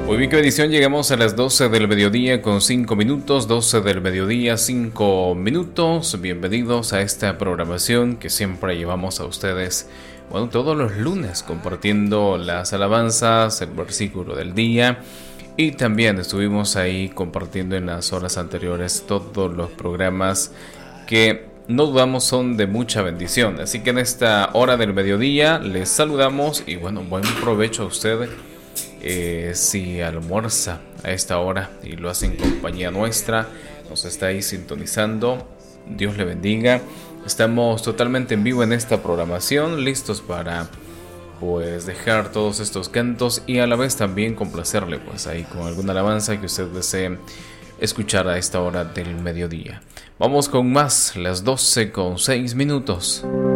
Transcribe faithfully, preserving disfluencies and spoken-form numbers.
Muy bien, qué bendición. Llegamos a las doce del mediodía con cinco minutos. doce del mediodía, cinco minutos. Bienvenidos a esta programación que siempre llevamos a ustedes, bueno, todos los lunes, compartiendo las alabanzas, el versículo del día. Y también estuvimos ahí compartiendo en las horas anteriores todos los programas que no dudamos son de mucha bendición. Así que en esta hora del mediodía les saludamos y bueno, buen provecho a usted. Eh, si almuerza a esta hora y lo hace en compañía nuestra, nos está ahí sintonizando, Dios le bendiga. Estamos totalmente en vivo en esta programación, listos para pues dejar todos estos cantos y a la vez también complacerle pues ahí con alguna alabanza que usted desee escuchar a esta hora del mediodía. Vamos con más, las doce con seis minutos.